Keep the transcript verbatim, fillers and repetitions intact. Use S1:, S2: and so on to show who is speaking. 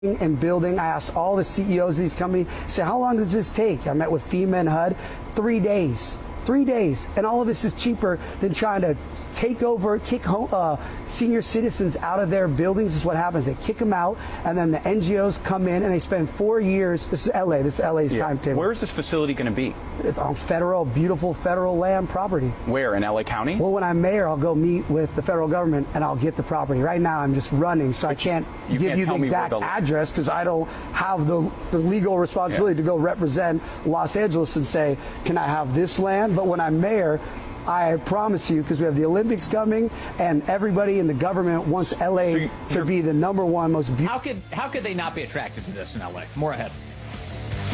S1: and building. I asked all the C E Os of these companies, say, how long does this take? I met with FEMA and H U D, three days. Three days, and all of this is cheaper than trying to take over, kick home, uh, senior citizens out of their buildings. This is what happens. They kick them out, and then the N G Os come in, and they spend four years. This is L A. This is L A's yeah. timetable.
S2: Where is this facility going to be?
S1: It's on federal, beautiful federal land property.
S2: Where, in L A County?
S1: Well, when I'm mayor, I'll go meet with the federal government, and I'll get the property. Right now, I'm just running, so but I can't you give can't you the exact the... address because I don't have the, the legal responsibility yeah. to go represent Los Angeles and say, can I have this land? But when I'm mayor, I promise you, because we have the Olympics coming, and everybody in the government wants L A so to be the number one most beautiful.
S3: How could how could they not be attracted to this in L A? More ahead.